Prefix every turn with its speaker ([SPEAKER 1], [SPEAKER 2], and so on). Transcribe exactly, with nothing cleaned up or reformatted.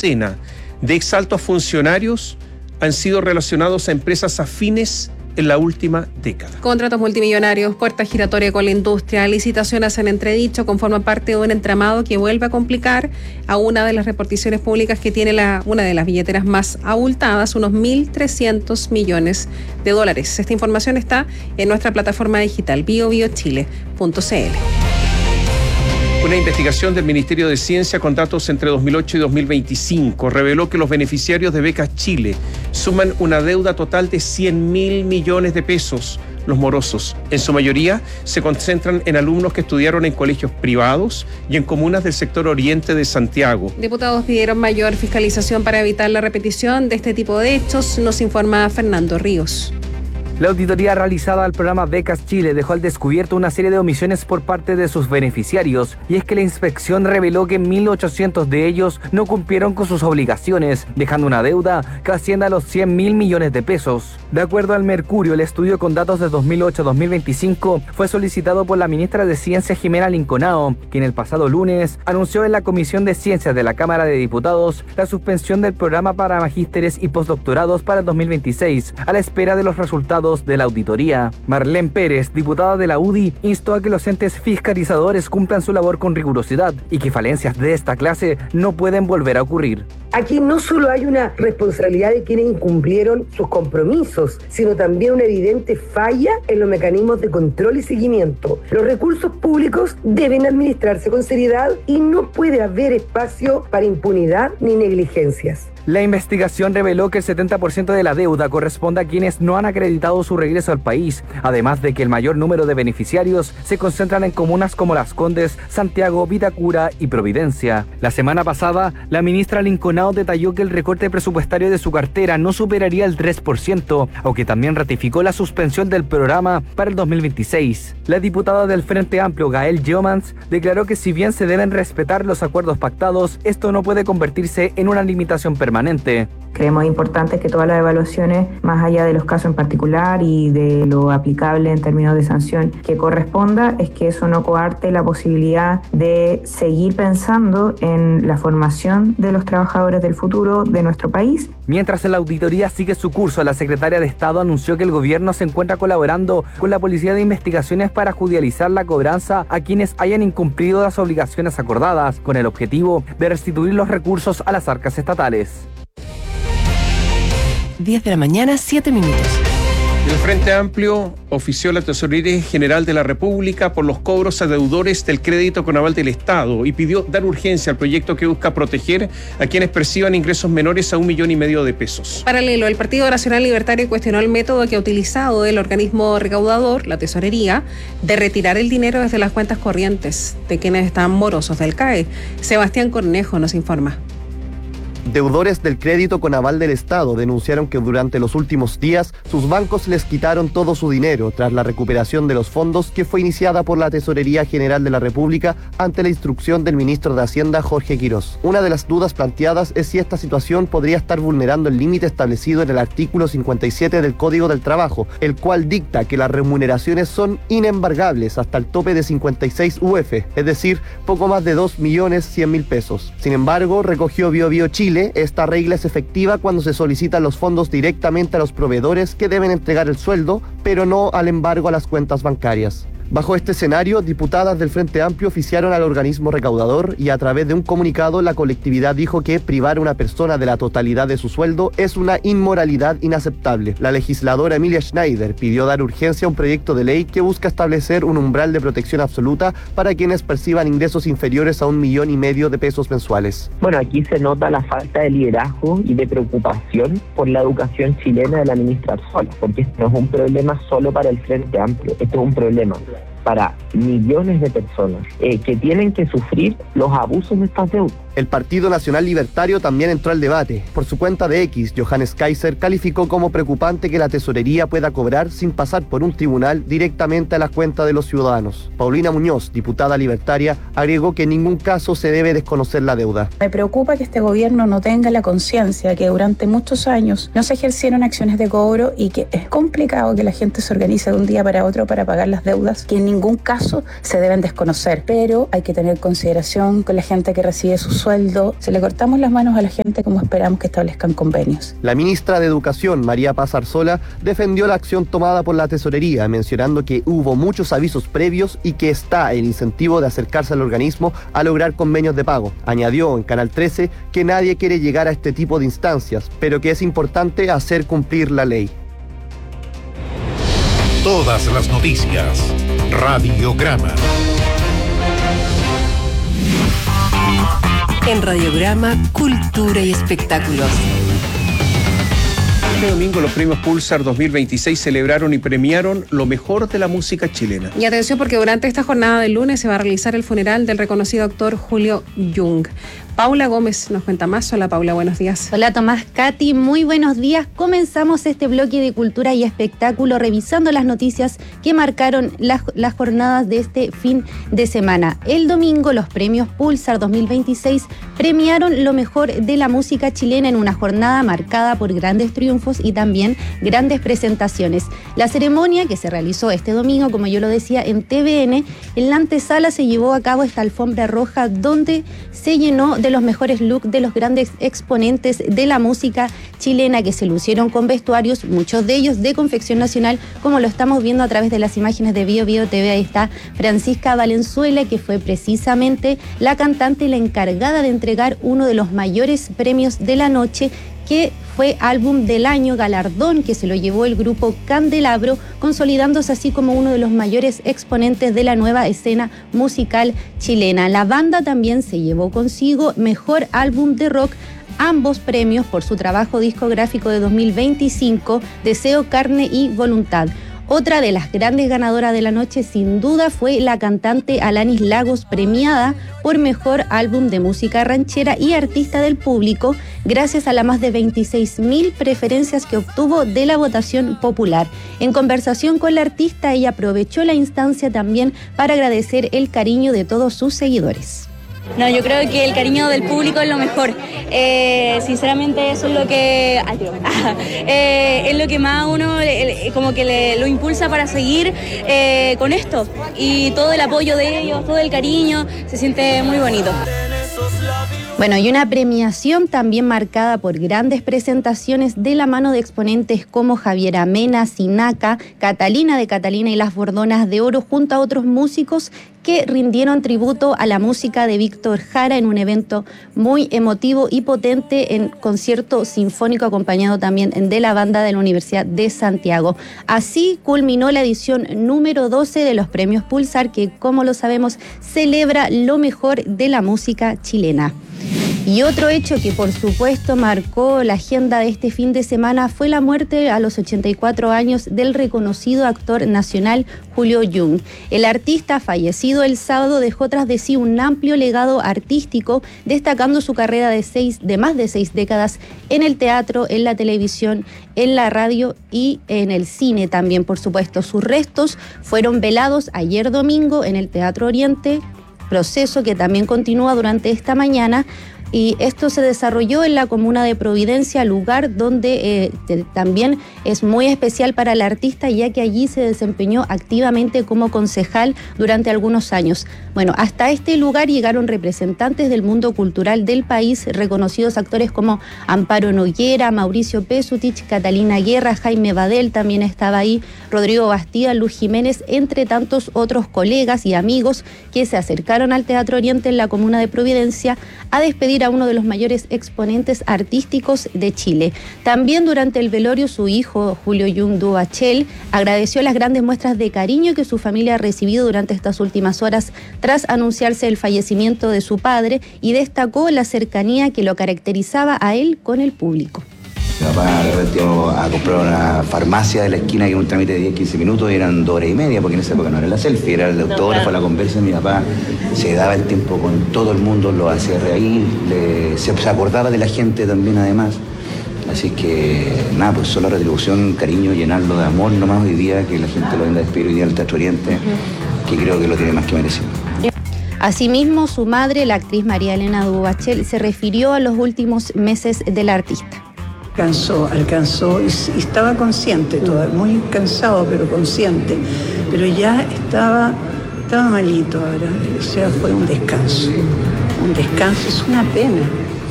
[SPEAKER 1] treintena de exaltos funcionarios han sido relacionados a empresas afines en la última década.
[SPEAKER 2] Contratos multimillonarios, puerta giratoria con la industria, licitaciones en entredicho, conforman parte de un entramado que vuelve a complicar a una de las reparticiones públicas que tiene la, una de las billeteras más abultadas, unos mil trescientos millones de dólares. Esta información está en nuestra plataforma digital bio bio chile punto c l.
[SPEAKER 1] Una investigación del Ministerio de Ciencia con datos entre dos mil ocho y dos mil veinticinco reveló que los beneficiarios de Becas Chile suman una deuda total de cien mil millones de pesos. Los morosos, en su mayoría, se concentran en alumnos que estudiaron en colegios privados y en comunas del sector oriente de Santiago.
[SPEAKER 2] Diputados pidieron mayor fiscalización para evitar la repetición de este tipo de hechos, nos informa Fernando Ríos.
[SPEAKER 3] La auditoría realizada al programa Becas Chile dejó al descubierto una serie de omisiones por parte de sus beneficiarios, y es que la inspección reveló que mil ochocientos de ellos no cumplieron con sus obligaciones, dejando una deuda que asciende a los cien mil millones de pesos. De acuerdo al Mercurio, el estudio con datos de dos mil ocho a dos mil veinticinco fue solicitado por la ministra de Ciencia Jimena Linconao, quien el pasado lunes anunció en la Comisión de Ciencias de la Cámara de Diputados la suspensión del programa para magísteres y postdoctorados para el dos mil veintiséis, a la espera de los resultados de la auditoría. Marlene Pérez, diputada de la U D I, instó a que los entes fiscalizadores cumplan su labor con rigurosidad y que falencias de esta clase no pueden volver a ocurrir.
[SPEAKER 4] Aquí no solo hay una responsabilidad de quienes incumplieron sus compromisos, sino también una evidente falla en los mecanismos de control y seguimiento. Los recursos públicos deben administrarse con seriedad y no puede haber espacio para impunidad ni negligencias.
[SPEAKER 3] La investigación reveló que el setenta por ciento de la deuda corresponde a quienes no han acreditado su regreso al país, además de que el mayor número de beneficiarios se concentran en comunas como Las Condes, Santiago, Vitacura y Providencia. La semana pasada, la ministra Linconao detalló que el recorte presupuestario de su cartera no superaría el tres por ciento, aunque también ratificó la suspensión del programa para el dos mil veintiséis. La diputada del Frente Amplio, Gael Yeomans, declaró que si bien se deben respetar los acuerdos pactados, esto no puede convertirse en una limitación permanente. permanente.
[SPEAKER 5] Creemos importante que todas las evaluaciones, más allá de los casos en particular y de lo aplicable en términos de sanción que corresponda, es que eso no coarte la posibilidad de seguir pensando en la formación de los trabajadores del futuro de nuestro país.
[SPEAKER 3] Mientras la auditoría sigue su curso, la secretaria de Estado anunció que el gobierno se encuentra colaborando con la Policía de Investigaciones para judicializar la cobranza a quienes hayan incumplido las obligaciones acordadas, con el objetivo de restituir los recursos a las arcas estatales.
[SPEAKER 6] diez de la mañana, siete minutos.
[SPEAKER 1] El Frente Amplio ofició a la Tesorería General de la República por los cobros a deudores del crédito con aval del Estado y pidió dar urgencia al proyecto que busca proteger a quienes perciban ingresos menores a un millón y medio de pesos.
[SPEAKER 2] Paralelo, el Partido Nacional Libertario cuestionó el método que ha utilizado el organismo recaudador, la Tesorería, de retirar el dinero desde las cuentas corrientes de quienes están morosos del C A E. Sebastián Cornejo nos informa.
[SPEAKER 7] Deudores del crédito con aval del Estado denunciaron que durante los últimos días sus bancos les quitaron todo su dinero tras la recuperación de los fondos que fue iniciada por la Tesorería General de la República ante la instrucción del ministro de Hacienda, Jorge Quirós. Una de las dudas planteadas es si esta situación podría estar vulnerando el límite establecido en el artículo cincuenta y siete del Código del Trabajo, el cual dicta que las remuneraciones son inembargables hasta el tope de cincuenta y seis U F, es decir, poco más de dos millones cien mil pesos. Sin embargo, recogió Bio Bio Chile, esta regla es efectiva cuando se solicitan los fondos directamente a los proveedores que deben entregar el sueldo, pero no al embargo a las cuentas bancarias. Bajo este escenario, diputadas del Frente Amplio oficiaron al organismo recaudador y a través de un comunicado la colectividad dijo que privar a una persona de la totalidad de su sueldo es una inmoralidad inaceptable. La legisladora Emilia Schneider pidió dar urgencia a un proyecto de ley que busca establecer un umbral de protección absoluta para quienes perciban ingresos inferiores a un millón y medio de pesos mensuales.
[SPEAKER 8] Bueno, aquí se nota la falta de liderazgo y de preocupación por la educación chilena de la ministra Arzola, porque esto no es un problema solo para el Frente Amplio, esto es un problema para millones de personas eh, que tienen que sufrir los abusos de estas deudas.
[SPEAKER 7] El Partido Nacional Libertario también entró al debate. Por su cuenta de X, Johannes Kaiser calificó como preocupante que la tesorería pueda cobrar sin pasar por un tribunal directamente a la cuenta de los ciudadanos. Paulina Muñoz, diputada libertaria, agregó que en ningún caso se debe desconocer la deuda.
[SPEAKER 9] Me preocupa que este gobierno no tenga la conciencia que durante muchos años no se ejercieron acciones de cobro y que es complicado que la gente se organice de un día para otro para pagar las deudas, que en ningún caso se deben desconocer, pero hay que tener consideración con la gente que recibe su sueldo. Se le cortamos las manos a la gente como esperamos que establezcan convenios.
[SPEAKER 7] La ministra de Educación, María Paz Arzola, defendió la acción tomada por la Tesorería, mencionando que hubo muchos avisos previos y que está el incentivo de acercarse al organismo a lograr convenios de pago. Añadió en Canal trece que nadie quiere llegar a este tipo de instancias, pero que es importante hacer cumplir la ley.
[SPEAKER 10] Todas las noticias. Radiograma.
[SPEAKER 6] En Radiograma, cultura y espectáculos.
[SPEAKER 1] Este domingo los premios Pulsar dos mil veintiséis celebraron y premiaron lo mejor de la música chilena.
[SPEAKER 2] Y atención porque durante esta jornada del lunes se va a realizar el funeral del reconocido actor Julio Jung. Paula Gómez nos cuenta más. Hola Paula, buenos días.
[SPEAKER 11] Hola Tomás, Katy, muy buenos días. Comenzamos este bloque de cultura y espectáculo revisando las noticias que marcaron las, las jornadas de este fin de semana. El domingo los premios Pulsar dos mil veintiséis premiaron lo mejor de la música chilena en una jornada marcada por grandes triunfos y también grandes presentaciones. La ceremonia que se realizó este domingo, como yo lo decía, en T V N, en la antesala se llevó a cabo esta alfombra roja donde se llenó de los mejores looks de los grandes exponentes de la música chilena que se lucieron con vestuarios, muchos de ellos de confección nacional, como lo estamos viendo a través de las imágenes de Bio Bio T V. Ahí está Francisca Valenzuela, que fue precisamente la cantante y la encargada de entregar uno de los mayores premios de la noche, que fue álbum del año, galardón que se lo llevó el grupo Candelabro, consolidándose así como uno de los mayores exponentes de la nueva escena musical chilena. La banda también se llevó consigo mejor álbum de rock, ambos premios por su trabajo discográfico de dos mil veinticinco, Deseo, Carne y Voluntad. Otra de las grandes ganadoras de la noche sin duda fue la cantante Alanis Lagos, premiada por mejor álbum de música ranchera y artista del público, gracias a las más de veintiséis mil preferencias que obtuvo de la votación popular. En conversación con la artista, ella aprovechó la instancia también para agradecer el cariño de todos sus seguidores.
[SPEAKER 12] No, yo creo que el cariño del público es lo mejor. Eh, sinceramente eso es lo que ay, eh, es lo que más a uno eh, como que le, lo impulsa para seguir eh, con esto. Y todo el apoyo de ellos, todo el cariño, se siente muy bonito.
[SPEAKER 11] Bueno, y una premiación también marcada por grandes presentaciones de la mano de exponentes como Javiera Mena, Sinaca, Catalina de Catalina y las Bordonas de Oro, junto a otros músicos que rindieron tributo a la música de Víctor Jara en un evento muy emotivo y potente, en concierto sinfónico acompañado también de la banda de la Universidad de Santiago. Así culminó la edición número doce de los premios Pulsar, que, como lo sabemos, celebra lo mejor de la música chilena. Y otro hecho que por supuesto marcó la agenda de este fin de semana fue la muerte a los ochenta y cuatro años del reconocido actor nacional Julio Jung. El artista, fallecido el sábado, dejó tras de sí un amplio legado artístico, destacando su carrera de, seis, de más de seis décadas en el teatro, en la televisión, en la radio y en el cine también, por supuesto. Sus restos fueron velados ayer domingo en el Teatro Oriente, proceso que también continúa durante esta mañana. Y esto se desarrolló en la comuna de Providencia, lugar donde eh, también es muy especial para el artista, ya que allí se desempeñó activamente como concejal durante algunos años. Bueno, hasta este lugar llegaron representantes del mundo cultural del país, reconocidos actores como Amparo Noguera, Mauricio Pesutich, Catalina Guerra, Jaime Badel también estaba ahí, Rodrigo Bastida, Luz Jiménez, entre tantos otros colegas y amigos que se acercaron al Teatro Oriente en la comuna de Providencia a despedir a uno de los mayores exponentes artísticos de Chile. También durante el velorio, su hijo, Julio Jung Duhachel, agradeció las grandes muestras de cariño que su familia ha recibido durante estas últimas horas tras anunciarse el fallecimiento de su padre, y destacó la cercanía que lo caracterizaba a él con el público.
[SPEAKER 13] Mi papá retió a comprar una farmacia de la esquina, que era un trámite de diez a quince minutos, y eran dos horas y media, porque en esa época no era la selfie, era el autógrafo, la conversa. Mi papá se daba el tiempo con todo el mundo, lo hacía reír, le, se, se acordaba de la gente también además. Así que nada, pues solo retribución, cariño, llenarlo de amor nomás hoy día, que la gente lo venga a despedir hoy día al Teatro Oriente, que creo que lo tiene más que merecido.
[SPEAKER 11] Asimismo, su madre, la actriz María Elena Duhachel, se refirió a los últimos meses del artista.
[SPEAKER 14] Alcanzó, alcanzó y, y estaba consciente, todo, muy cansado pero consciente, pero ya estaba estaba malito ahora, o sea, fue un descanso. Un descanso, es una pena.